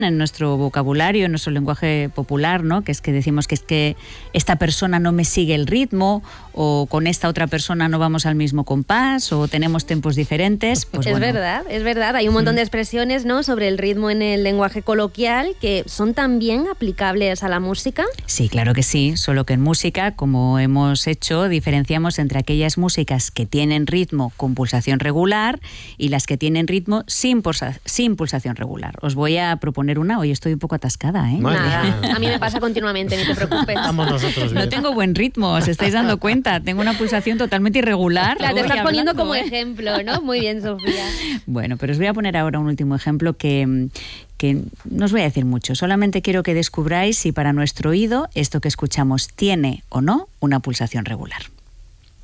en nuestro vocabulario, en nuestro lenguaje popular, ¿no? Que es que decimos que es que esta persona no me sigue el ritmo, o con esta otra persona no vamos al mismo compás, o tenemos tempos diferentes. Pues es verdad. Hay un montón de expresiones, ¿no?, sobre el ritmo en el lenguaje coloquial que son también aplicables a la música. Sí, claro que sí, solo que en música, como hemos hecho, diferenciamos entre aquellas músicas que tienen ritmo con pulsación regular y las que tienen ritmo sin pulsación regular. Os voy a proponer una, hoy estoy un poco atascada, ¿eh? Nada, a mí me pasa continuamente, ni te preocupes. Estamos nosotros bien. No tengo buen ritmo, os estáis dando cuenta, tengo una pulsación totalmente irregular. Claro, te estás poniendo como ejemplo, ¿no? Muy bien, Sofía. Bueno, pero os voy a poner ahora un último ejemplo que no os voy a decir mucho, solamente quiero que descubráis si para nuestro oído esto que escuchamos tiene o no una pulsación regular.